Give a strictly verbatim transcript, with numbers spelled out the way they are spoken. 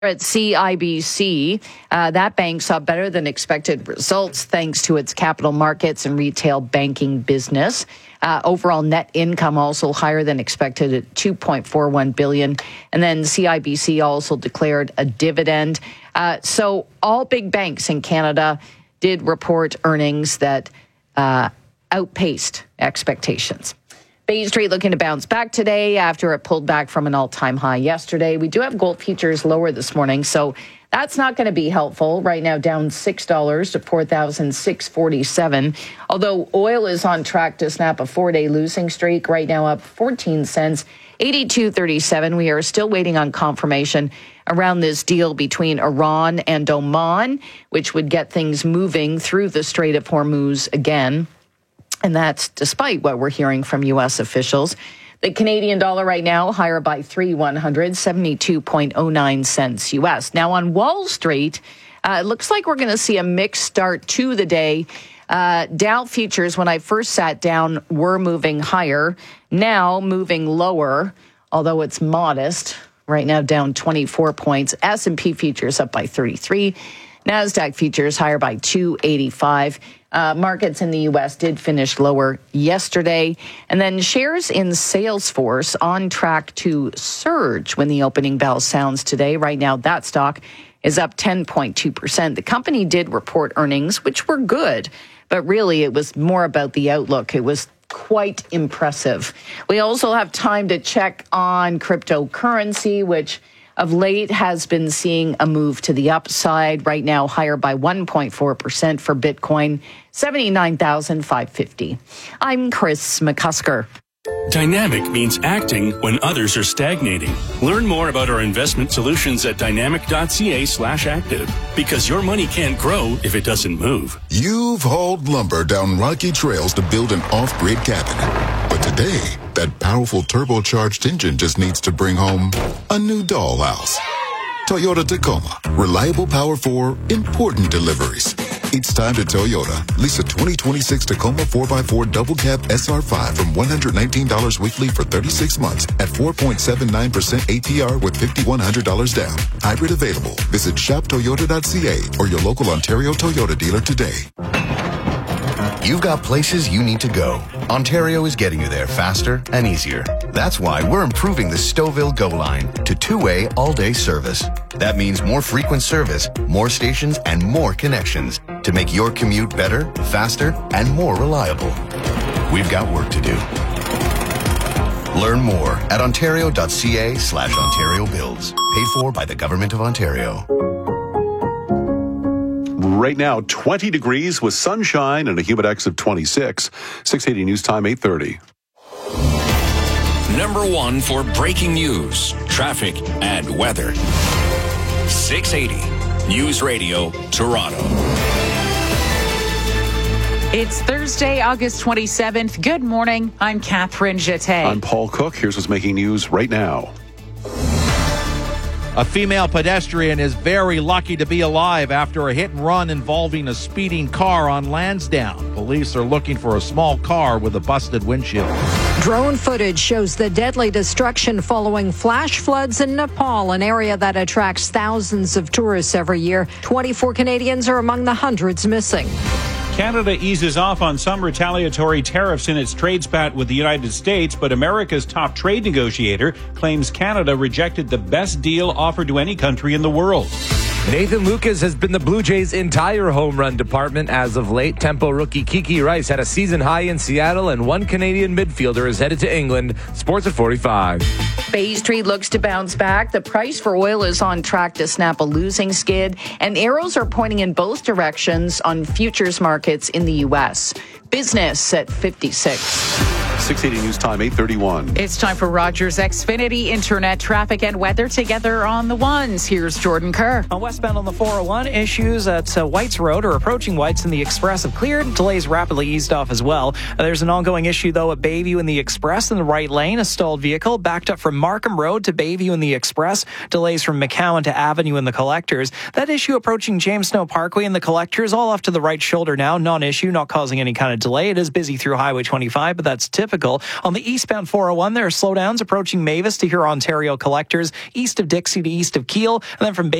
At C I B C, uh, that bank saw better than expected results thanks to its capital markets and retail banking business. Uh, overall net income also higher than expected at two point four one billion dollars. And then C I B C also declared a dividend. Uh, so all big banks in Canada did report earnings that uh, outpaced expectations. Bay Street looking to bounce back today after it pulled back from an all-time high yesterday. We do have gold futures lower this morning, so that's not going to be helpful. Right now down six dollars to four thousand six hundred forty-seven dollars. Although oil is on track to snap a four-day losing streak, right now up fourteen cents, eighty-two thirty-seven. We are still waiting on confirmation around this deal between Iran and Oman, which would get things moving through the Strait of Hormuz again. And that's despite what we're hearing from U S officials. The Canadian dollar right now higher by three one hundred, seventy-two point oh nine cents U S. Now on Wall Street, uh, it looks like we're going to see a mixed start to the day. Uh, Dow futures, when I first sat down, were moving higher. Now moving lower, although it's modest. Right now down twenty-four points. S and P futures up by thirty-three. NASDAQ futures higher by two eighty-five. Uh, markets in the U S did finish lower yesterday. And then shares in Salesforce on track to surge when the opening bell sounds today. Right now, that stock is up ten point two percent. The company did report earnings, which were good, but really it was more about the outlook. It was quite impressive. We also have time to check on cryptocurrency, which of late has been seeing a move to the upside. Right now, higher by one point four percent for Bitcoin, seventy-nine thousand five hundred fifty. I'm Chris McCusker. Dynamic means acting when others are stagnating. Learn more about our investment solutions at dynamic.ca slash active. Because your money can't grow if it doesn't move. You've hauled lumber down rocky trails to build an off-grid cabin. But today, that powerful turbocharged engine just needs to bring home a new dollhouse. Toyota Tacoma. Reliable power for important deliveries. It's time to Toyota. Lease a twenty twenty-six Tacoma four by four double cab S R five from one hundred nineteen dollars weekly for thirty-six months at four point seven nine percent A P R with five thousand one hundred dollars down. Hybrid available. Visit shop toyota dot c a or your local Ontario Toyota dealer today. You've got places you need to go. Ontario is getting you there faster and easier. That's why we're improving the Stouffville Go line to two-way all-day service. That means more frequent service, more stations, and more connections to make your commute better, faster, and more reliable. We've got work to do. Learn more at ontario.ca slash Ontario Builds. Paid for by the Government of Ontario. Right now, twenty degrees with sunshine and a humidex of twenty-six. six eighty News Time, eight thirty. Number one for breaking news, traffic, and weather. six eighty News Radio, Toronto. It's Thursday, August twenty-seventh. Good morning. I'm Catherine Jeté. I'm Paul Cook. Here's what's making news right now. A female pedestrian is very lucky to be alive after a hit and run involving a speeding car on Lansdowne. Police are looking for a small car with a busted windshield. Drone footage shows the deadly destruction following flash floods in Nepal, an area that attracts thousands of tourists every year. twenty-four Canadians are among the hundreds missing. Canada eases off on some retaliatory tariffs in its trade spat with the United States, but America's top trade negotiator claims Canada rejected the best deal offered to any country in the world. Nathan Lucas has been the Blue Jays' entire home run department as of late. Tempo rookie Kiki Rice had a season high in Seattle, and one Canadian midfielder is headed to England. Sports at forty-five. Bay Street looks to bounce back. The price for oil is on track to snap a losing skid, and arrows are pointing in both directions on futures markets in the U S. Business at fifty-six. six eighty News Time, eight thirty-one. It's time for Rogers Xfinity Internet traffic and weather together on the ones. Here's Jordan Kerr. On westbound on the four oh one, issues at uh, Whites Road or approaching Whites and the Express have cleared. Delays rapidly eased off as well. Uh, there's an ongoing issue, though, at Bayview in the Express in the right lane. A stalled vehicle backed up from Markham Road to Bayview in the Express. Delays from McCowan to Avenue in the Collectors. That issue approaching James Snow Parkway in the Collectors, all off to the right shoulder now. Non-issue, not causing any kind of delay. It is busy through Highway twenty-five, but that's typical. typical. On the eastbound four oh one, there are slowdowns approaching Mavis to Huron, Ontario collectors, east of Dixie to east of Kiel, and then from